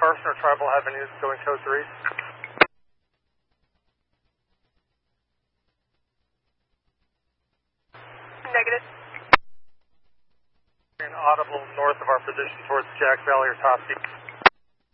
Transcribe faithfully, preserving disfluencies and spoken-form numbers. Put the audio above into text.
Carson or Tribal Avenues going code three. Negative. Audible north of our position towards Jack Valley or Topsy.